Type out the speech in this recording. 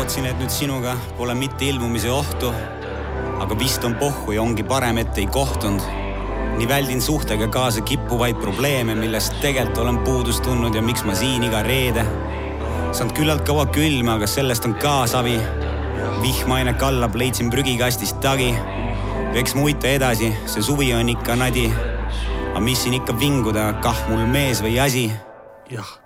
Lootsin, et nüüd sinuga pole mitte ilmumise ohtu, aga vist on pohhu ja ongi parem, et ei kohtunud. Nii väldin suhtega kaasa kippuvaid probleeme, millest tegelt olen puudust tundnud ja miks ma siin iga reede. Saanud küllalt kaua külma, aga sellest on ka savi. Vihmaine kallab, leidsin prügikastist tagi. Eks muita edasi, see suvi on ikka nadi. Aga mis siin ikka vinguda, kah mul mees või asi? Jah.